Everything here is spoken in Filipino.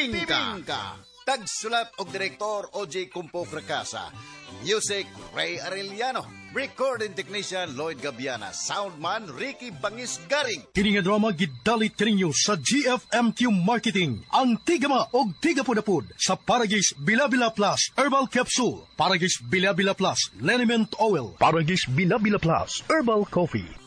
Bibingka. Tagsulat og direktor O.J. Kumpo Fracasa. Music Ray Arellano. Recording technician Lloyd Gabiana. Soundman Ricky Bangis Garing. Kini nga drama gidalit kaninyo sa GFMQ Marketing. Ang tigama og tigapudapud sa Paragis Bilabila Plus Herbal Capsule, Paragis Bilabila Plus Liniment Oil, Paragis Bilabila Plus Herbal Coffee.